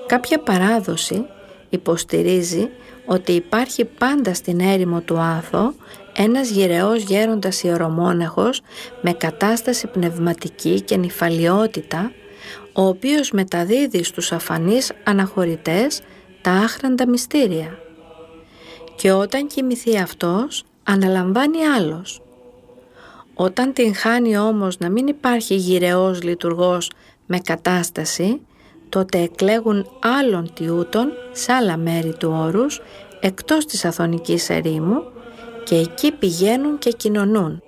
Κάποια παράδοση υποστηρίζει ότι υπάρχει πάντα στην έρημο του Άθο ένας γυρεός γέροντας ιερομόναχος με κατάσταση πνευματική και νηφαλιότητα, ο οποίος μεταδίδει στους αφανείς αναχωρητές τα άχραντα μυστήρια. Και όταν κοιμηθεί αυτός, αναλαμβάνει άλλος. Όταν την χάνει όμως να μην υπάρχει γυρεός λειτουργός με κατάσταση, τότε εκλέγουν άλλων τιούτων σε άλλα μέρη του όρους, εκτός της Αθωνικής ερήμου, και εκεί πηγαίνουν και κοινωνούν.